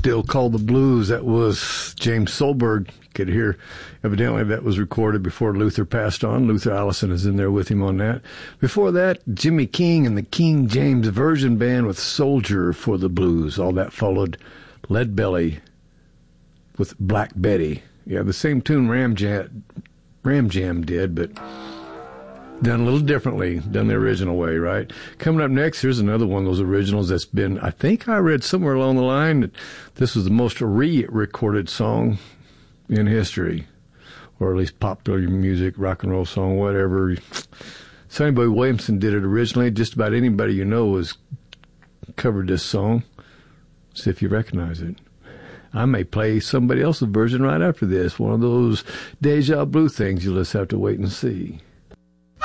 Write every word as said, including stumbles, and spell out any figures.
Still Called the Blues. That was James Solberg. You could hear, evidently that was recorded before Luther passed on. Luther Allison is in there with him on that. Before that, Jimmy King and the King James Version Band with Soldier for the Blues. All that followed Lead Belly with Black Betty. Yeah, the same tune Ram Jam, Ram Jam did, but done a little differently, done the original way, right? Coming up next, here's another one of those originals that's been, I think I read somewhere along the line that this was the most re-recorded song in history, or at least popular music, rock and roll song, whatever. Sonny Boy Williamson did it originally. Just about anybody you know has covered this song. See if you recognize it. I may play somebody else's version right after this. One of those deja blue things. You'll just have to wait and see.